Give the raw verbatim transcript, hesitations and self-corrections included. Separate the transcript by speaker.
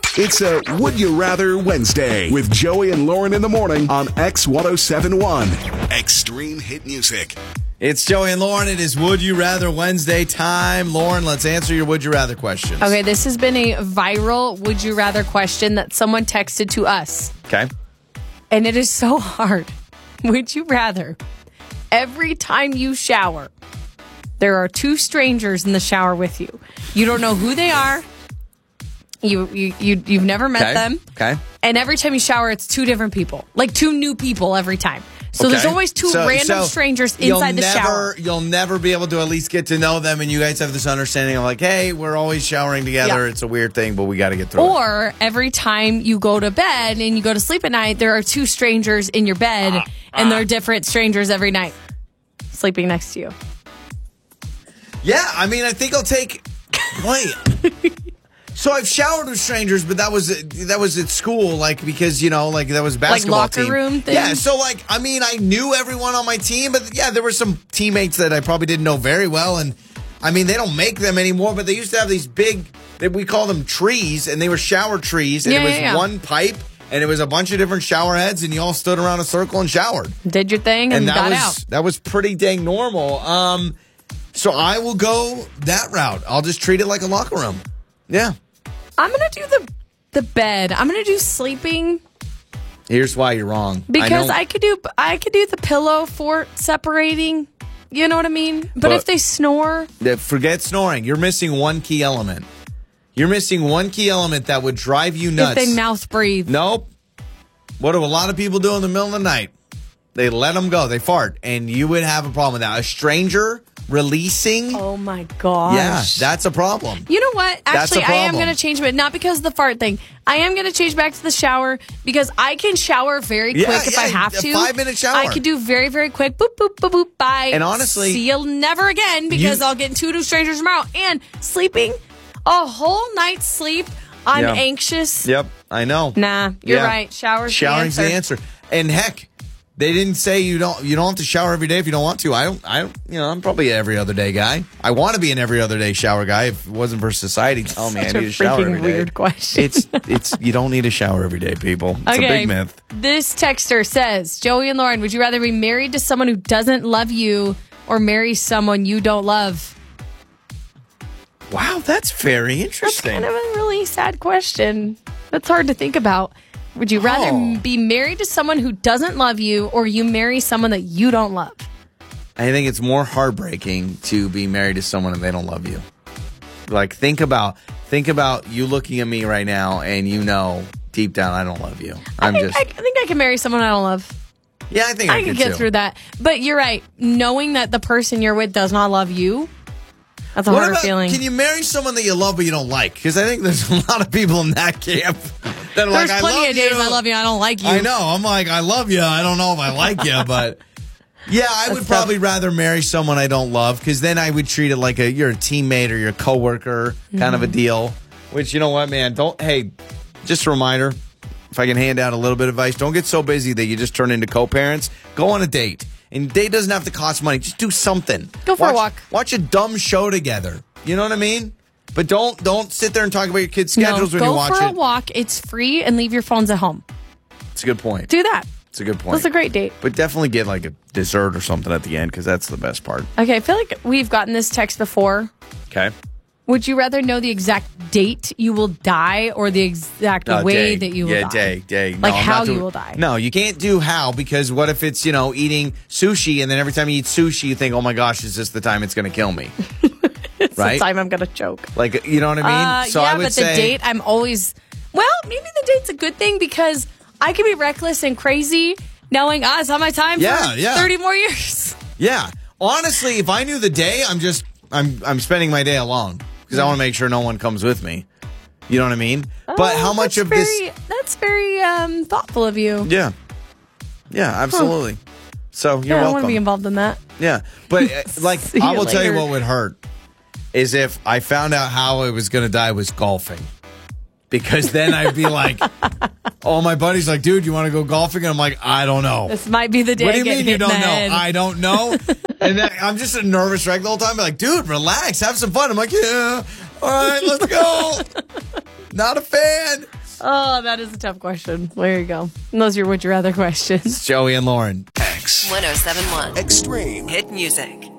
Speaker 1: It's a Would You Rather Wednesday with Joey and Lauren in the morning on X ten seventy-one. Extreme Hit Music.
Speaker 2: It's Joey and Lauren. It is Would You Rather Wednesday time. Lauren, let's answer your Would You Rather questions.
Speaker 3: Okay, this has been a viral Would You Rather question that someone texted to us.
Speaker 2: Okay.
Speaker 3: And it is so hard. Would you rather every time you shower, there are two strangers in the shower with you. You don't know who they are. You, you, you, you've never met
Speaker 2: Okay.
Speaker 3: them.
Speaker 2: Okay.
Speaker 3: And every time you shower, it's two different people. Like two new people every time. So
Speaker 2: Okay.
Speaker 3: there's always two
Speaker 2: So-
Speaker 3: random
Speaker 2: so
Speaker 3: strangers
Speaker 2: you'll
Speaker 3: inside the
Speaker 2: never,
Speaker 3: shower.
Speaker 2: You'll never be able to at least get to know them, and you guys have this understanding of like, hey, we're always showering together.
Speaker 3: Yeah.
Speaker 2: It's a weird thing, but we got to get through it.
Speaker 3: Or every time you go to bed and you go to sleep at night, there are two strangers in your bed,
Speaker 2: Ah,
Speaker 3: and they're different strangers every night sleeping next to you.
Speaker 2: Yeah, I mean, I think I'll take. Wait. So I've showered with strangers, but that was that was at school, like because you know, like that was a basketball
Speaker 3: locker
Speaker 2: team.
Speaker 3: room thing?
Speaker 2: Yeah, so like I mean, I knew everyone on my team, but yeah, there were some teammates that I probably didn't know very well, and I mean, they don't make them anymore, but they used to have these big, that we call them trees, and they were shower trees, and
Speaker 3: Yeah,
Speaker 2: it was
Speaker 3: yeah, yeah.
Speaker 2: one pipe, and it was a bunch of different shower heads, and you all stood around a circle and showered,
Speaker 3: Did your thing and,
Speaker 2: and that
Speaker 3: got
Speaker 2: was
Speaker 3: out.
Speaker 2: that was pretty dang normal. Um, so I will go that route. I'll just treat it like a locker room. Yeah.
Speaker 3: I'm going to do the the bed. I'm going to do sleeping
Speaker 2: Here's why you're wrong.
Speaker 3: because
Speaker 2: know-
Speaker 3: I, could do I could do the pillow fort separating. You know what I mean? But,
Speaker 2: But-
Speaker 3: if they snore,
Speaker 2: that- forget snoring. You're missing one key element. You're missing one key element that would drive you nuts.
Speaker 3: if they mouth breathe.
Speaker 2: Nope. What do a lot of people do in the middle of the night? They let them go. They fart, and you would have a problem with that. A stranger releasing.
Speaker 3: Oh my gosh.
Speaker 2: Yeah, that's a problem.
Speaker 3: You know what?
Speaker 2: That's
Speaker 3: Actually,
Speaker 2: a
Speaker 3: I am
Speaker 2: problem.
Speaker 3: going to change it. Not because of the fart thing. I am going to change back to the shower because I can shower very quick
Speaker 2: Yeah,
Speaker 3: if
Speaker 2: yeah,
Speaker 3: I have
Speaker 2: a
Speaker 3: to.
Speaker 2: five-minute shower.
Speaker 3: I could do very, very quick. Boop, boop, boop, boop. Bye.
Speaker 2: And honestly-
Speaker 3: see you never again because
Speaker 2: You-
Speaker 3: I'll get two new strangers tomorrow. And sleeping a whole night's sleep. I'm
Speaker 2: Yeah.
Speaker 3: anxious.
Speaker 2: Yep, I know.
Speaker 3: Nah, you're
Speaker 2: Yeah.
Speaker 3: right. Shower's
Speaker 2: Showering's
Speaker 3: the
Speaker 2: the
Speaker 3: answer.
Speaker 2: answer. And heck, they didn't say you don't you don't have to shower every day if you don't want to. I don't I don't you know, I'm probably an every other day guy. I want to be an every other day shower guy if it wasn't for society telling me I
Speaker 3: Such a
Speaker 2: need to shower
Speaker 3: freaking
Speaker 2: every day.
Speaker 3: weird question.
Speaker 2: It's it's you don't need to shower every day, people. It's
Speaker 3: Okay.
Speaker 2: a big myth.
Speaker 3: This texter says, Joey and Lauren, would you rather be married to someone who doesn't love you or marry someone you don't love?
Speaker 2: Wow, that's very
Speaker 3: That's
Speaker 2: interesting.
Speaker 3: kind of a really sad question. That's hard to think about. Would you rather
Speaker 2: Oh.
Speaker 3: be married to someone who doesn't love you or you marry someone that you don't love?
Speaker 2: I think it's more heartbreaking to be married to someone and they don't love you. Like think about think about you looking at me right now and you know deep down I don't love you. I'm
Speaker 3: I think,
Speaker 2: just
Speaker 3: I, I think I can marry someone I don't love.
Speaker 2: Yeah, I think I,
Speaker 3: I can
Speaker 2: could
Speaker 3: get
Speaker 2: too.
Speaker 3: through that. But you're right. Knowing that the person you're with does not love you, that's a
Speaker 2: What
Speaker 3: harder
Speaker 2: about,
Speaker 3: feeling.
Speaker 2: can you marry someone that you love but you don't like? Because I think there's a lot of people in that camp that are
Speaker 3: There's
Speaker 2: like, I
Speaker 3: plenty
Speaker 2: love
Speaker 3: of days
Speaker 2: you.
Speaker 3: I love you, I don't like you.
Speaker 2: I know. I'm like, I love you. I don't know if I like you, but yeah, I would
Speaker 3: That's
Speaker 2: probably
Speaker 3: tough.
Speaker 2: rather marry someone I don't love because then I would treat it like a you're a teammate or you're a coworker kind of a
Speaker 3: Mm-hmm.
Speaker 2: deal. Which you know what, man? Don't. Hey, just a reminder. If I can hand out a little bit of advice, don't get so busy that you just turn into co-parents. Go on a date. And date doesn't have to cost money. Just do something.
Speaker 3: Go for a
Speaker 2: Watch-
Speaker 3: walk.
Speaker 2: Watch a dumb show together. You know what I mean? But don't don't sit there and talk about your kids'
Speaker 3: No,
Speaker 2: schedules when
Speaker 3: go
Speaker 2: you watch
Speaker 3: for a
Speaker 2: it.
Speaker 3: walk. It's free and leave your phones at home.
Speaker 2: It's a good point.
Speaker 3: Do that.
Speaker 2: It's a good point.
Speaker 3: That's a great date.
Speaker 2: But definitely get like a dessert or something at the end because that's the best part.
Speaker 3: Okay, I feel like we've gotten this text before.
Speaker 2: Okay.
Speaker 3: Would you rather know the exact date you will die or the exact
Speaker 2: Uh,
Speaker 3: way
Speaker 2: day.
Speaker 3: that you will
Speaker 2: yeah,
Speaker 3: die?
Speaker 2: day, day. No,
Speaker 3: Like
Speaker 2: I'm
Speaker 3: how
Speaker 2: not doing-
Speaker 3: you will die.
Speaker 2: No, you can't do how because what if it's, you know, eating sushi and then every time you eat sushi you think, oh my gosh, is this the time it's going to kill me?
Speaker 3: It's
Speaker 2: right?
Speaker 3: the time I'm going to choke.
Speaker 2: Like, you know what I mean?
Speaker 3: Uh,
Speaker 2: so
Speaker 3: yeah,
Speaker 2: I would
Speaker 3: but
Speaker 2: say,
Speaker 3: the date, I'm always... Well, maybe the date's a good thing because I can be reckless and crazy knowing, ah, it's not my time
Speaker 2: Yeah,
Speaker 3: for
Speaker 2: yeah.
Speaker 3: thirty more years.
Speaker 2: yeah. Honestly, if I knew the day, I'm just, I'm, I'm spending my day alone because I want to make sure no one comes with me. You know what I mean? but
Speaker 3: Oh,
Speaker 2: how much
Speaker 3: that's
Speaker 2: of
Speaker 3: very,
Speaker 2: this?
Speaker 3: That's very um, thoughtful of you.
Speaker 2: Yeah. Yeah, absolutely. So you're
Speaker 3: Yeah, I don't
Speaker 2: welcome.
Speaker 3: want to be involved in that.
Speaker 2: Yeah, but uh, like
Speaker 3: See
Speaker 2: I
Speaker 3: you
Speaker 2: will tell you
Speaker 3: later.
Speaker 2: what would hurt is if I found out how I was going to die was golfing. Because then I'd be like, oh, my buddy's like, dude, you want to go golfing? And I'm like, I don't know.
Speaker 3: This might be the day
Speaker 2: What do
Speaker 3: I
Speaker 2: you
Speaker 3: get
Speaker 2: mean
Speaker 3: hit
Speaker 2: you don't
Speaker 3: in the
Speaker 2: know?
Speaker 3: head.
Speaker 2: I don't know. And then I'm just a nervous wreck the whole time. I'm like, dude, relax, have some fun. I'm like, yeah, all right, let's go. Not a fan.
Speaker 3: Oh, that is a tough question. There you go. And those are your would you rather questions.
Speaker 2: Joey and Lauren.
Speaker 1: X
Speaker 4: one oh seven point one
Speaker 1: Extreme
Speaker 4: Hit music.